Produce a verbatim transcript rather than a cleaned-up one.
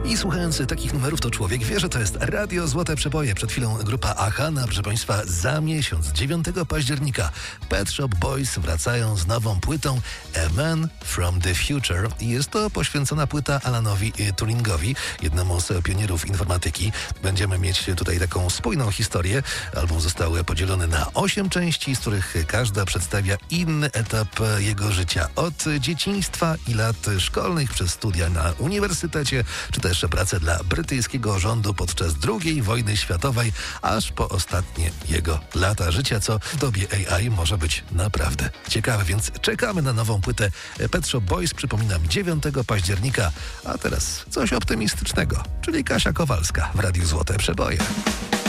I słuchając takich numerów, to człowiek wie, że to jest Radio Złote Przeboje. Przed chwilą grupa Aha, no, proszę Państwa, za miesiąc, dziewiątego października, Pet Shop Boys wracają z nową płytą A Man From The Future. I jest to poświęcona płyta Alanowi Turingowi, jednemu z pionierów informatyki. Będziemy mieć tutaj taką spójną historię. Album został podzielony na osiem części, z których każda przedstawia inny etap jego życia. Od dzieciństwa i lat szkolnych, przez studia na uniwersytecie, czy też pracę dla brytyjskiego rządu podczas drugiej wojny światowej, aż po ostatnie jego lata życia, co w dobie A I może być naprawdę ciekawe. Więc czekamy na nową płytę Pet Shop Boys, przypominam, dziewiątego października. A teraz coś optymistycznego, czyli Kasia Kowalska w Radiu Złote Przeboje.